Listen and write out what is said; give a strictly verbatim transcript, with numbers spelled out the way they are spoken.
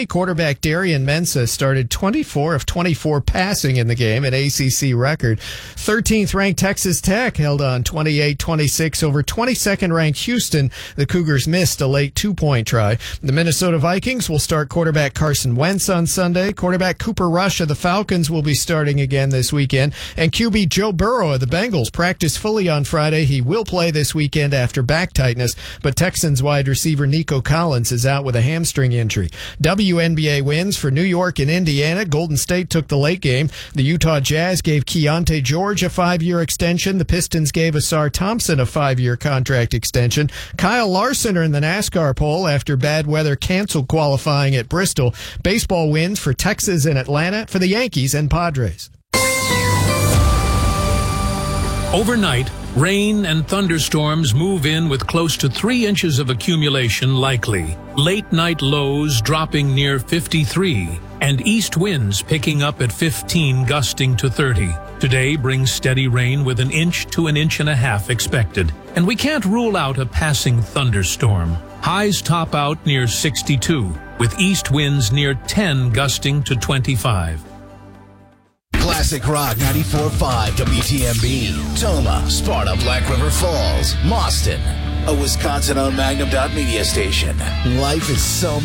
Army quarterback Darian Mensah started twenty-four of twenty-four passing in the game, an A C C record. thirteenth ranked Texas Tech held on twenty-eight twenty-six over twenty-second ranked Houston. The Cougars missed a late two-point try. The Minnesota Vikings will start quarterback Carson Wentz on Sunday. Quarterback Cooper Rush of the Falcons will be starting again this weekend. And Q B Joe Burrow of the Bengals practiced fully on Friday. He will play this weekend after back tightness, but Texans wide receiver Nico Collins is out with a hamstring injury. W N B A wins for New York and Indiana. Golden State took the late game. The Utah Jazz gave Keontae George a five-year extension. The Pistons gave Asar Thompson a five-year contract extension. Kyle Larson are in the NASCAR poll after bad weather canceled qualifying at Bristol. Baseball wins for Texas and Atlanta, for the Yankees and Padres. Overnight, rain and thunderstorms move in with close to three inches of accumulation likely. Late night lows dropping near fifty-three, and east winds picking up at fifteen, gusting to thirty. Today brings steady rain with an inch to an inch and a half expected, and we can't rule out a passing thunderstorm. Highs top out near sixty-two, with east winds near ten, gusting to twenty-five. Classic Rock ninety-four point five W T M B, Toma, Sparta, Black River Falls, Mauston, a Wisconsin-owned Magnum Dot Media station. Life is so